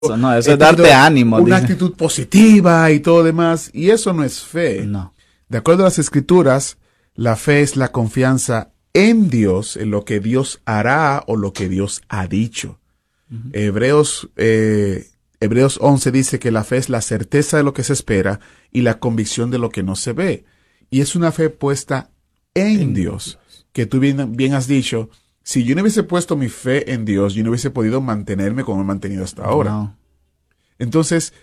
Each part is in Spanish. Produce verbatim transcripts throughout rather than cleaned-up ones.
Eso, no, eso es darte ánimo. Una dice. actitud positiva y todo demás. Y eso no es fe. No. De acuerdo a las Escrituras, la fe es la confianza en Dios, en lo que Dios hará o lo que Dios ha dicho. Uh-huh. Hebreos, eh, Hebreos once dice que la fe es la certeza de lo que se espera y la convicción de lo que no se ve. Y es una fe puesta en, en Dios. Dios. Que tú bien, bien has dicho, si yo no hubiese puesto mi fe en Dios, yo no hubiese podido mantenerme como me he mantenido hasta ahora. No. Entonces,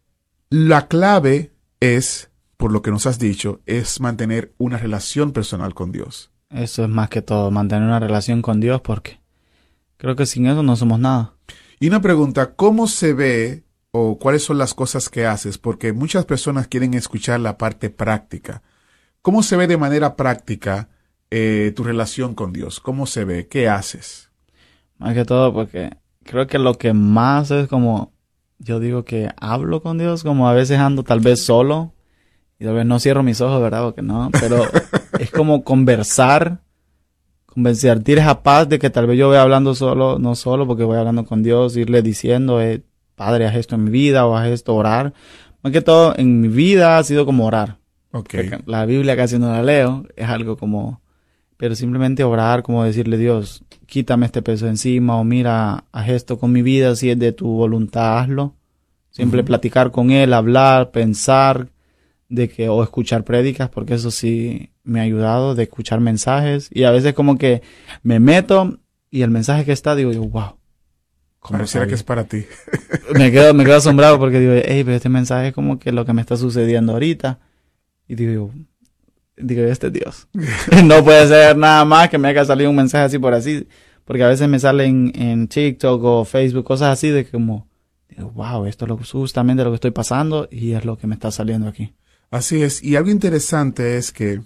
la clave es, por lo que nos has dicho, es mantener una relación personal con Dios. Eso es más que todo, mantener una relación con Dios, porque creo que sin eso no somos nada. Y una pregunta, ¿cómo se ve o cuáles son las cosas que haces? Porque muchas personas quieren escuchar la parte práctica. ¿Cómo se ve de manera práctica eh, tu relación con Dios? ¿Cómo se ve? ¿Qué haces? Más que todo porque creo que lo que más es como, yo digo que hablo con Dios, como a veces ando tal vez solo y tal vez no cierro mis ojos, ¿verdad? Porque no, pero es como conversar, convertir esa paz de que tal vez yo voy hablando solo, no solo porque voy hablando con Dios, irle diciendo, eh, Padre, haz esto en mi vida o haz esto, orar. Más que todo en mi vida ha sido como orar. Okay. La Biblia casi no la leo, es algo como, pero simplemente orar, como decirle, Dios, quítame este peso encima, o mira, haz esto con mi vida, si es de tu voluntad, hazlo. Siempre uh-huh. platicar con Él, hablar, pensar, de que, o escuchar prédicas, porque eso sí me ha ayudado, de escuchar mensajes, y a veces como que me meto, y el mensaje que está, digo yo, wow. Pareciera que es para ti. me quedo, me quedo asombrado, porque digo, hey, pero este mensaje es como que lo que me está sucediendo ahorita. Y digo, digo, este es Dios. No puede ser nada más que me haya salido un mensaje así por así. Porque a veces me salen en TikTok o Facebook cosas así de como, digo, wow, esto es lo, justamente lo que estoy pasando y es lo que me está saliendo aquí. Así es. Y algo interesante es que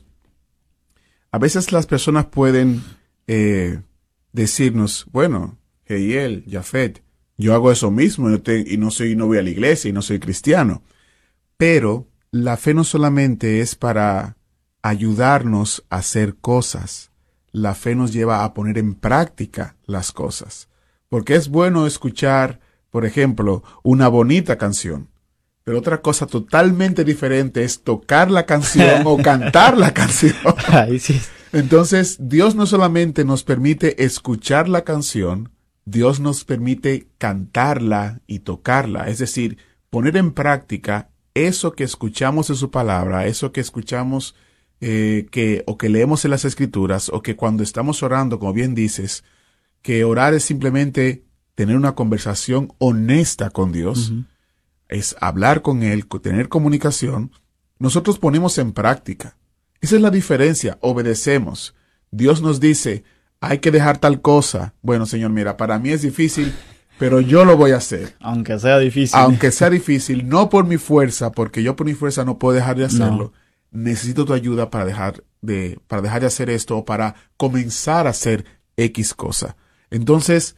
a veces las personas pueden eh, decirnos, bueno, Jehiel, Jafet, yo hago eso mismo y no, te, y no soy, no voy a la iglesia y no soy cristiano. Pero la fe no solamente es para ayudarnos a hacer cosas. La fe nos lleva a poner en práctica las cosas. Porque es bueno escuchar, por ejemplo, una bonita canción. Pero otra cosa totalmente diferente es tocar la canción o cantar la canción. Ay, sí. Entonces, Dios no solamente nos permite escuchar la canción, Dios nos permite cantarla y tocarla. Es decir, poner en práctica eso que escuchamos en su palabra, eso que escuchamos eh, que o que leemos en las Escrituras, o que cuando estamos orando, como bien dices, que orar es simplemente tener una conversación honesta con Dios, uh-huh. es hablar con Él, tener comunicación. Nosotros ponemos en práctica. Esa es la diferencia, obedecemos. Dios nos dice, hay que dejar tal cosa. Bueno, Señor, mira, para mí es difícil, pero yo lo voy a hacer. Aunque sea difícil. Aunque sea difícil, no por mi fuerza, porque yo por mi fuerza no puedo dejar de hacerlo. No. Necesito tu ayuda para dejar de, para dejar de hacer esto o para comenzar a hacer X cosa. Entonces,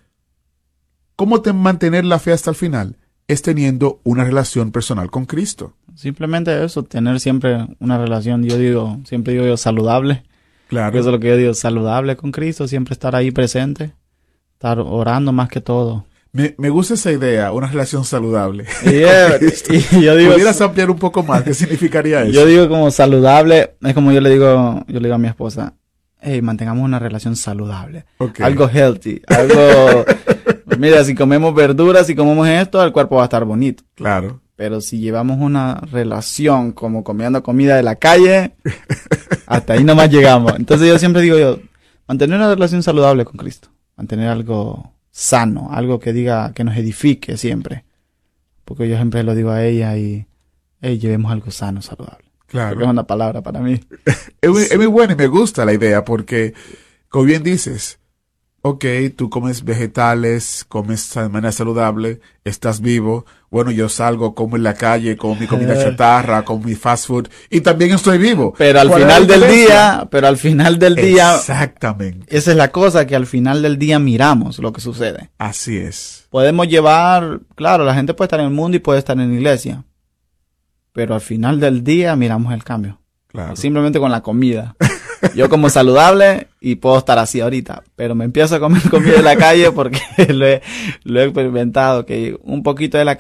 ¿cómo te mantener la fe hasta el final? Es teniendo una relación personal con Cristo. Simplemente eso, tener siempre una relación, yo digo, siempre digo yo, saludable. Claro. Eso es lo que yo digo, saludable con Cristo, siempre estar ahí presente, estar orando más que todo. Me, me gusta esa idea, una relación saludable. Yeah, y yo digo, ¿pudieras ampliar un poco más? ¿Qué significaría eso? Yo digo como saludable, es como yo le digo, yo le digo a mi esposa, hey, mantengamos una relación saludable. Okay. Algo healthy, algo, mira, si comemos verduras, si comemos esto, el cuerpo va a estar bonito. Claro. Pero si llevamos una relación como comiendo comida de la calle, hasta ahí nomás llegamos. Entonces yo siempre digo yo, mantener una relación saludable con Cristo, mantener algo sano, algo que diga, que nos edifique siempre. Porque yo siempre lo digo a ella y, hey, llevemos algo sano, saludable. Claro. Porque es una palabra para mí. es, muy, es muy buena y me gusta la idea porque, como bien dices, ok, tú comes vegetales, comes de manera saludable, estás vivo. Bueno, yo salgo, como en la calle, como mi comida chatarra, como mi fast food, y también estoy vivo. Pero al final del día, pero al final del día. Exactamente. Esa es la cosa, que al final del día miramos lo que sucede. Así es. Podemos llevar, claro, la gente puede estar en el mundo y puede estar en la iglesia. Pero al final del día miramos el cambio. Claro. Simplemente con la comida. Yo como saludable y puedo estar así ahorita, pero me empiezo a comer comida de la calle porque lo he, lo he experimentado, que un poquito de la